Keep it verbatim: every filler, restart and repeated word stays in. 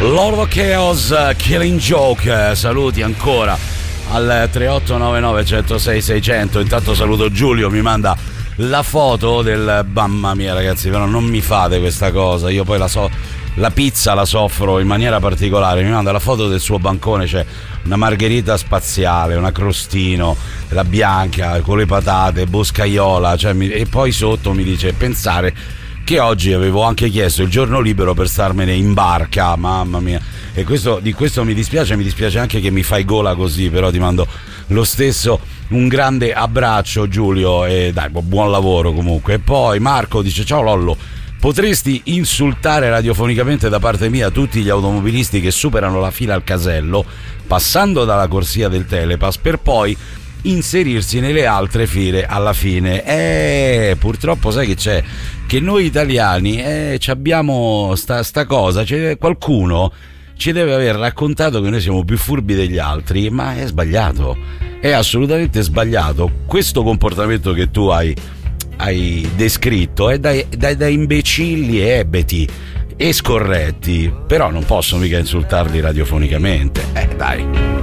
Lord of Chaos, Killing Joke. Saluti ancora al tre otto nove nove uno zero sei sei zero zero. Intanto saluto Giulio, mi manda la foto del... Mamma mia ragazzi, però non mi fate questa cosa, io poi la so, la pizza la soffro in maniera particolare. Mi manda la foto del suo bancone, c'è una margherita spaziale, una crostino, la bianca con le patate, boscaiola, cioè mi... e poi sotto mi dice pensare che oggi avevo anche chiesto il giorno libero per starmene in barca. Mamma mia, e questo, di questo mi dispiace, mi dispiace anche che mi fai gola così, però ti mando lo stesso un grande abbraccio Giulio e dai, buon lavoro comunque. E poi Marco dice: ciao Lollo, potresti insultare radiofonicamente da parte mia tutti gli automobilisti che superano la fila al casello passando dalla corsia del Telepass per poi inserirsi nelle altre file alla fine. Eh, purtroppo sai che c'è? Che noi italiani eh, abbiamo sta, sta cosa, c'è qualcuno ci deve aver raccontato che noi siamo più furbi degli altri, ma è sbagliato, è assolutamente sbagliato. Questo comportamento che tu hai, hai descritto è da, da, da imbecilli e ebeti e scorretti, però non posso mica insultarli radiofonicamente, eh dai.